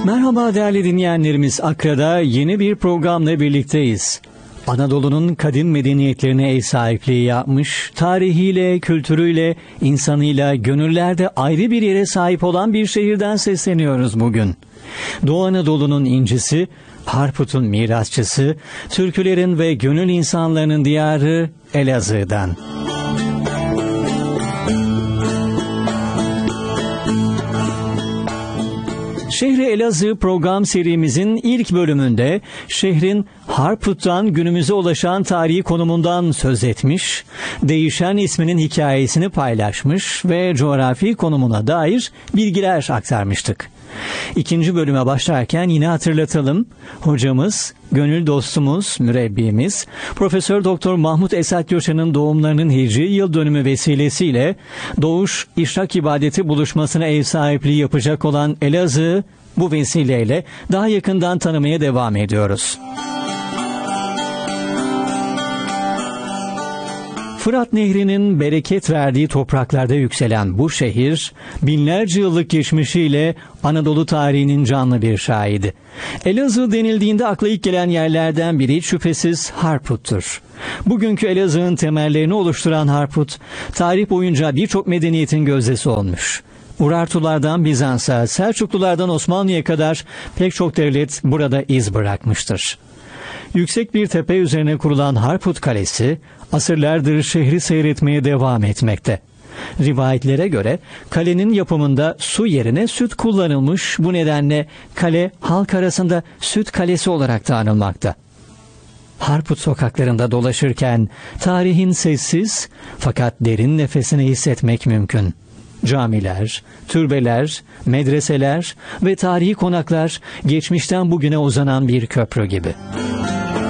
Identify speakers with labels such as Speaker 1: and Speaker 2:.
Speaker 1: Merhaba değerli dinleyenlerimiz, Akra'da yeni bir programla birlikteyiz. Anadolu'nun kadim medeniyetlerine ev sahipliği yapmış, tarihiyle, kültürüyle, insanıyla gönüllerde ayrı bir yere sahip olan bir şehirden sesleniyoruz bugün. Doğu Anadolu'nun incisi, Harput'un mirasçısı, türkülerin ve gönül insanlarının diyarı Elazığ'dan. Şehri Elazığ program serimizin ilk bölümünde şehrin Harput'tan günümüze ulaşan tarihi konumundan söz etmiş, değişen isminin hikayesini paylaşmış ve coğrafi konumuna dair bilgiler aktarmıştık. İkinci bölüme başlarken yine hatırlatalım. Hocamız, gönül dostumuz, mürebbimiz, Profesör Doktor Mahmut Esat Göçan'ın doğumlarının Hicri yıl dönümü vesilesiyle doğuş işrak ibadeti buluşmasına ev sahipliği yapacak olan Elazığ'ı bu vesileyle daha yakından tanımaya devam ediyoruz. Fırat Nehri'nin bereket verdiği topraklarda yükselen bu şehir, binlerce yıllık geçmişiyle Anadolu tarihinin canlı bir şahidi. Elazığ denildiğinde akla ilk gelen yerlerden biri şüphesiz Harput'tur. Bugünkü Elazığ'ın temellerini oluşturan Harput, tarih boyunca birçok medeniyetin gözdesi olmuş. Urartulardan Bizans'a, Selçuklulardan Osmanlı'ya kadar pek çok devlet burada iz bırakmıştır. Yüksek bir tepe üzerine kurulan Harput Kalesi, asırlardır şehri seyretmeye devam etmekte. Rivayetlere göre kalenin yapımında su yerine süt kullanılmış, bu nedenle kale halk arasında Süt Kalesi olarak da anılmakta. Harput sokaklarında dolaşırken tarihin sessiz fakat derin nefesini hissetmek mümkün. Camiler, türbeler, medreseler ve tarihi konaklar geçmişten bugüne uzanan bir köprü gibi.